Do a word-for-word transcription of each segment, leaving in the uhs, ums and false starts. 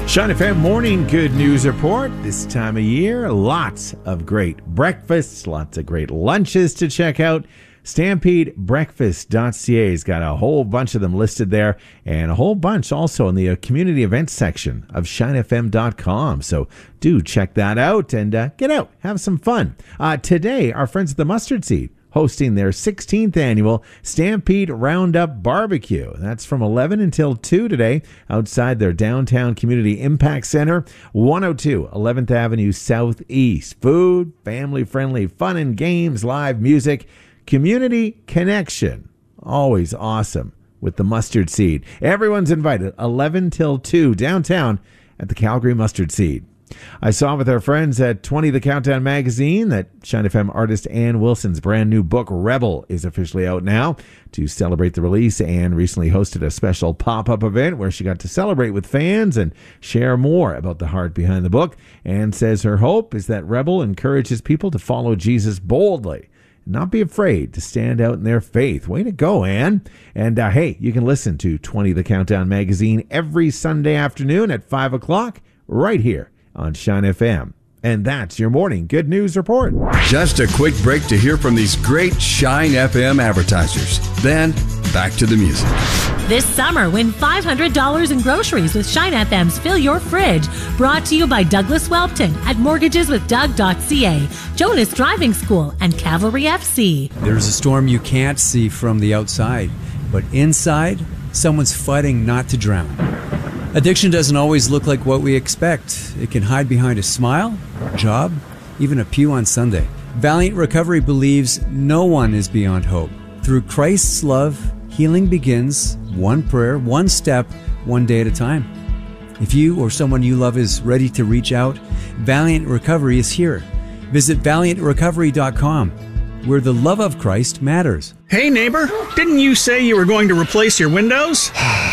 Shine F M Morning Good News Report. This time of year, lots of great breakfasts, lots of great lunches to check out. Stampede Breakfast dot c a has got a whole bunch of them listed there, and a whole bunch also in the uh, community events section of shine f m dot com. So do check that out and uh, get out, have some fun. Uh, today, our friends at the Mustard Seed hosting their sixteenth annual Stampede Roundup Barbecue. That's from eleven until two today outside their downtown community impact center, one oh two eleventh Avenue Southeast. Food, family-friendly fun and games, live music, community connection. Always awesome with the Mustard Seed. Everyone's invited, eleven till two downtown at the Calgary Mustard Seed. I saw with our friends at twenty The Countdown magazine that Shine F M artist Ann Wilson's brand new book, Rebel, is officially out now. To celebrate the release, Ann recently hosted a special pop-up event where she got to celebrate with fans and share more about the heart behind the book. Ann says her hope is that Rebel encourages people to follow Jesus boldly, not be afraid to stand out in their faith. Way to go, Ann. And uh, hey, you can listen to twenty The Countdown magazine every Sunday afternoon at five o'clock right here on Shine F M. And that's your morning good news report. Just a quick break to hear from these great Shine F M advertisers. Then, back to the music. This summer, win five hundred dollars in groceries with Shine F M's Fill Your Fridge. Brought to you by Douglas Welpton at mortgages with doug dot c a, Jonas Driving School, and Cavalry F C. There's a storm you can't see from the outside, but inside, someone's fighting not to drown. Addiction doesn't always look like what we expect. It can hide behind a smile, a job, even a pew on Sunday. Valiant Recovery believes no one is beyond hope. Through Christ's love, healing begins one prayer, one step, one day at a time. If you or someone you love is ready to reach out, Valiant Recovery is here. Visit valiant recovery dot com, where the love of Christ matters. Hey neighbor, didn't you say you were going to replace your windows?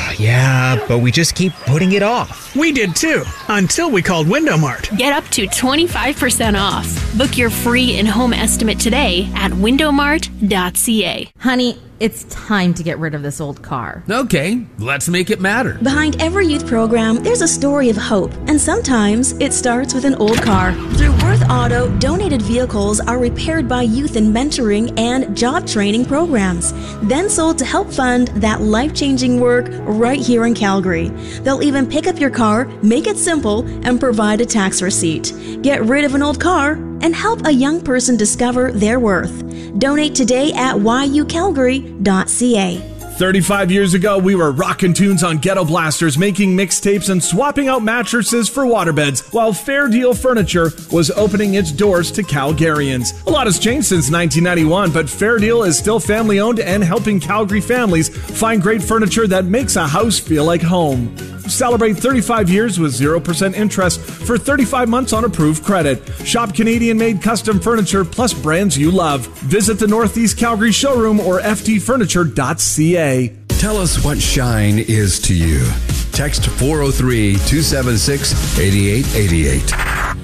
Yeah, but we just keep putting it off. We did too, until we called Window Mart. Get up to twenty-five percent off. Book your free in-home estimate today at window mart dot c a. Honey, it's time to get rid of this old car. Okay, let's make it matter. Behind every youth program, there's a story of hope, and sometimes it starts with an old car. Through Worth Auto, donated vehicles are repaired by youth in mentoring and job training programs, then sold to help fund that life-changing work right here in Calgary. They'll even pick up your car, make it simple, and provide a tax receipt. Get rid of an old car and help a young person discover their worth. Donate today at y u calgary dot c a. thirty-five years ago, we were rockin' tunes on Ghetto Blasters, making mixtapes and swapping out mattresses for waterbeds, while Fair Deal Furniture was opening its doors to Calgarians. A lot has changed since nineteen ninety-one, but Fair Deal is still family-owned and helping Calgary families find great furniture that makes a house feel like home. Celebrate thirty-five years with zero percent interest for thirty-five months on approved credit. Shop Canadian-made custom furniture plus brands you love. Visit the Northeast Calgary showroom or f t furniture dot c a. Tell us what Shine is to you. Text four oh three, two seven six, eight eight eight eight.